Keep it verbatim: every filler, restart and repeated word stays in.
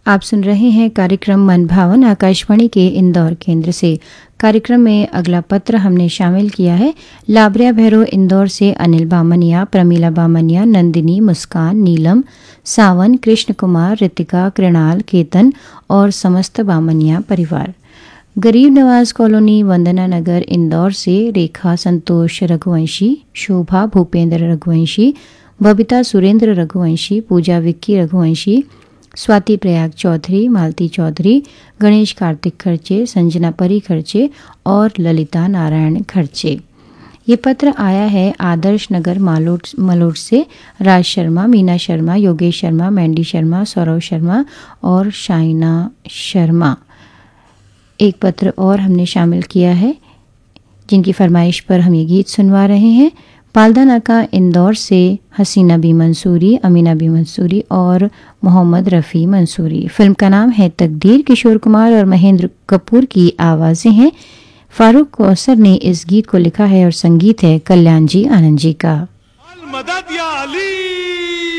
आप सुन रहे हैं कार्यक्रम मन भावन आकाशवाणी के इंदौर केंद्र से। कार्यक्रम में अगला पत्र हमने शामिल किया है लाबरिया भैरो इंदौर से अनिल बामनिया, प्रमीला बामनिया, नंदिनी, मुस्कान, नीलम, सावन, कृष्ण कुमार, रितिका, कृणाल, केतन और समस्त बामनिया परिवार। गरीब नवाज कॉलोनी, वंदना नगर, इंदौर से रेखा, संतोष रघुवंशी, शोभा, भूपेंद्र रघुवंशी, बबीता, सुरेंद्र रघुवंशी, पूजा, विक्की रघुवंशी, स्वाति प्रयाग चौधरी, मालती चौधरी, गणेश कार्तिक खर्चे, संजना परी खर्चे और ललिता नारायण खर्चे। ये पत्र आया है आदर्श नगर मालोट मलोट से राज शर्मा, मीना शर्मा, योगेश शर्मा, मैंडी शर्मा, सौरव शर्मा और शाइना शर्मा। एक पत्र और हमने शामिल किया है जिनकी फरमाइश पर हम ये गीत सुनवा रहे हैं। पालदा नाका इंदौर से हसीना बी मंसूरी, अमीना बी मंसूरी और मोहम्मद रफ़ी मंसूरी। फिल्म का नाम है तकदीर। किशोर कुमार और महेंद्र कपूर की आवाज़ें हैं। फारूक कौसर ने इस गीत को लिखा है और संगीत है कल्याण जी आनंद जी का।